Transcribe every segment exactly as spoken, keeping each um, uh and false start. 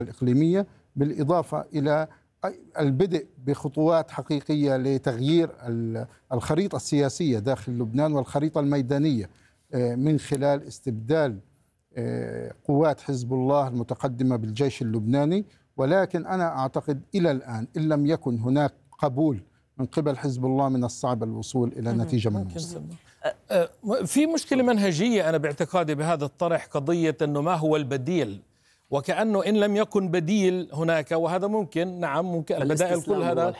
الإقليمية، بالإضافة إلى البدء بخطوات حقيقية لتغيير الخريطة السياسية داخل لبنان والخريطة الميدانية من خلال استبدال قوات حزب الله المتقدمة بالجيش اللبناني. ولكن أنا أعتقد إلى الآن إن لم يكن هناك قبول من قبل حزب الله من الصعب الوصول إلى نتيجة ملموسة. في مشكلة منهجية أنا باعتقادي بهذا الطرح، قضية أنه ما هو البديل، وكأنه إن لم يكن بديل هناك، وهذا ممكن، نعم ممكن البدائل كل هذا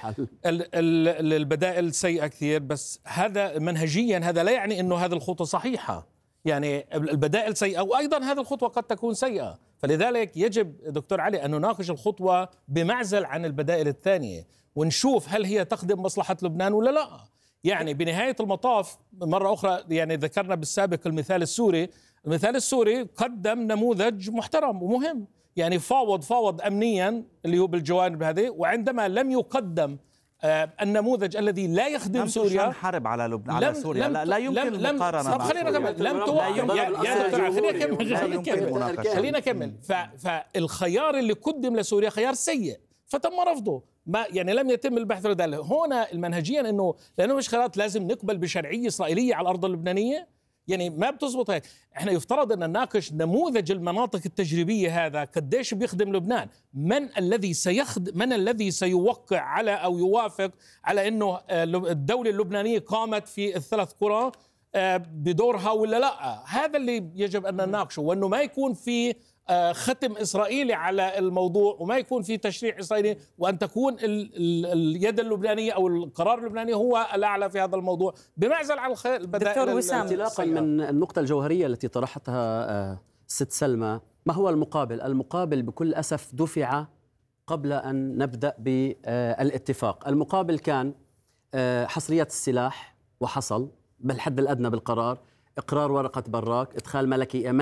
البدائل سيئة كثير، بس هذا منهجيا هذا لا يعني أنه هذه الخطوة صحيحة، يعني البدائل سيئة وأيضا هذه الخطوة قد تكون سيئة. فلذلك يجب دكتور علي أن نناقش الخطوة بمعزل عن البدائل الثانية ونشوف هل هي تخدم مصلحة لبنان ولا لا. يعني بنهاية المطاف مرة أخرى، يعني ذكرنا بالسابق المثال السوري، المثال السوري قدم نموذج محترم ومهم، يعني فاوض فاوض أمنيا اللي هو بالجوانب هذه، وعندما لم يقدم آه النموذج الذي لا يخدم سوريا، لم حرب على لبنان على سوريا، لا, لا يمكن المقارنة مع خلينا نكمل. لم توقف يا دكتور، خلينا نكمل خلينا نكمل فالخيار اللي قدم لسوريا خيار سيء فتم رفضه، ما يعني لم يتم البحث عن ذلك. هنا المنهجيا انه لانه مش خيارات لازم نقبل بشرعيه اسرائيليه على الارض اللبنانيه، يعني ما بتزبط هيك. احنا يفترض ان نناقش نموذج المناطق التجريبيه هذا قديش بيخدم لبنان، من الذي سيخدم، من الذي سيوقع على او يوافق على انه الدوله اللبنانيه قامت في الثلاث قرى بدورها ولا لا. هذا اللي يجب ان نناقشه، وانه ما يكون في ختم إسرائيلي على الموضوع وما يكون في تشريع إسرائيلي، وأن تكون ال ال اليد اللبنانية أو القرار اللبناني هو الأعلى في هذا الموضوع بمعزل عن البدائل. دكتور وسام، انطلاقا من النقطة الجوهرية التي طرحتها ست سلمى، ما هو المقابل؟ المقابل بكل أسف دفع قبل أن نبدأ بالاتفاق. المقابل كان حصرية السلاح، وحصل بالحد الأدنى بالقرار، إقرار ورقة براك، إدخال ملكي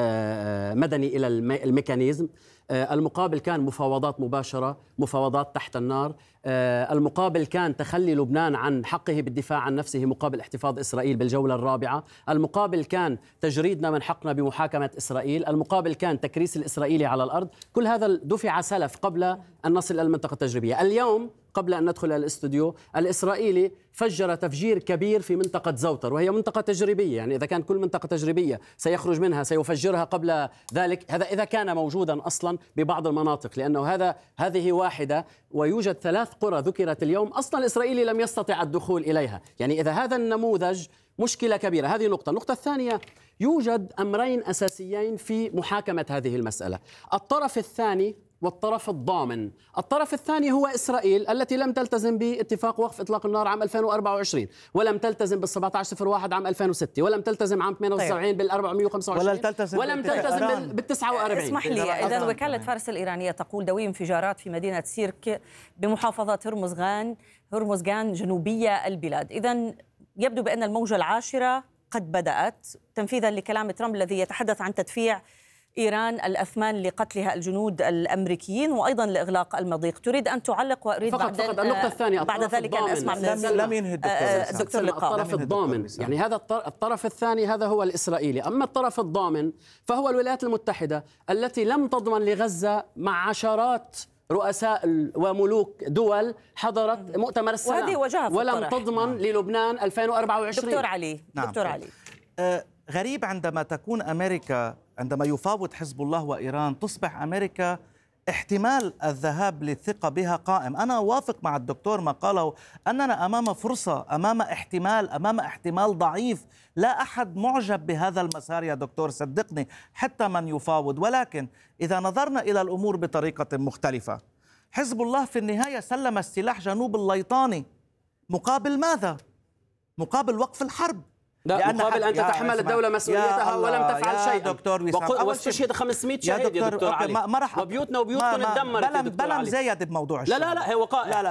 مدني إلى الميكانيزم. المقابل كان مفاوضات مباشرة، مفاوضات تحت النار. المقابل كان تخلي لبنان عن حقه بالدفاع عن نفسه مقابل احتفاظ إسرائيل بالجولة الرابعة. المقابل كان تجريدنا من حقنا بمحاكمة إسرائيل. المقابل كان تكريس الإسرائيلي على الأرض. كل هذا دفع سلف قبل أن نصل إلى المنطقة التجريبية. اليوم قبل أن ندخل إلى الاستوديو، الإسرائيلي فجر تفجير كبير في منطقة زوتر، وهي منطقة تجريبية، يعني إذا كان كل منطقة تجريبية سيخرج منها سيفجرها قبل ذلك، هذا إذا كان موجودا أصلا ببعض المناطق، لأنه هذا هذه واحدة، ويوجد ثلاث قرى ذكرت اليوم أصلا الإسرائيلي لم يستطع الدخول إليها. يعني إذا هذا النموذج مشكلة كبيرة. هذه نقطة. النقطة الثانية، يوجد أمرين أساسيين في محاكمة هذه المسألة: الطرف الثاني والطرف الضامن. الطرف الثاني هو إسرائيل التي لم تلتزم باتفاق وقف إطلاق النار عام ألفين وأربعة وعشرين، ولم تلتزم بالسبعة عشر صفر واحد عام ألفين وستة، ولم تلتزم عام ثمانية وسبعين بالأربعمائة وخمسة وعشرين، ولم تلتزم, ولم تلتزم بالتسعة وأربعين. اسمح لي، إذا وكالة فارس الإيرانية تقول دوي انفجارات في مدينة سيرك بمحافظة هرمزغان هرمزغان جنوبية البلاد. إذن يبدو بأن الموجة العاشرة قد بدأت، تنفيذا لكلام ترامب الذي يتحدث عن تدفيع إيران الأثمان لقتلها الجنود الأمريكيين وأيضا لإغلاق المضيق. تريد أن تعلق؟ وأريد فقط, فقط النقطة الثانية بعد ذلك أن أسمع من لم ينهي الدكتور اللقاء. الطرف الضامن، يعني هذا الطرف الثاني هذا هو الإسرائيلي. أما الطرف الضامن فهو الولايات المتحدة التي لم تضمن لغزة مع عشرات رؤساء وملوك دول حضرت مؤتمر السلام، ولم تضمن للبنان ألفين وأربعة وعشرين. دكتور علي، نعم. دكتور علي، آه غريب عندما تكون أمريكا، عندما يفاوض حزب الله وإيران، تصبح أمريكا احتمال الذهاب للثقة بها قائم. أنا أوافق مع الدكتور ما قاله، أننا أمام فرصة، أمام احتمال، أمام احتمال ضعيف. لا أحد معجب بهذا المسار يا دكتور، صدقني، حتى من يفاوض. ولكن إذا نظرنا إلى الأمور بطريقة مختلفة، حزب الله في النهاية سلم السلاح جنوب الليطاني مقابل ماذا؟ مقابل وقف الحرب. لا، مقابل أن تتحمل الدولة مسؤوليتها ولم تفعل شيء. دكتور وسام، واستشهد خمسمائة شهيد يا دكتور علي، ما راح وبيوتنا وبيوتكم اتدمرت يا دكتور بلا مزايد بموضوع الشهادة. لا لا لا هو قائل. لا لا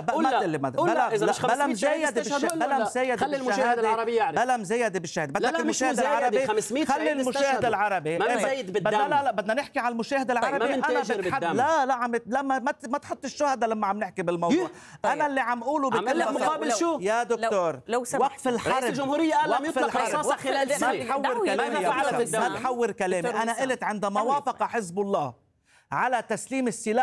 بلا إذا مش بلا مزايد بلا مزايد خلي المشاهد العربي يعرف. بلا مزايد بالشهادة. بدك المشاهد العربي خلي المشاهد العربي ما مزايد بالدم. لا لا لا بدنا نحكي على المشاهد العربي. أنا بتحدث. لا لا عم لما ما تحط الشهداء لما عم نحكي بالموضوع. أنا اللي عم أقوله بكل مقابل شو يا دكتور؟ وقف الحرب. رئيس الجمهورية قال لم يطلق رصاصة خلال ما تحور كلامي ما تحور كلامي. أنا قلت عندما وافق حزب الله على تسليم السلاح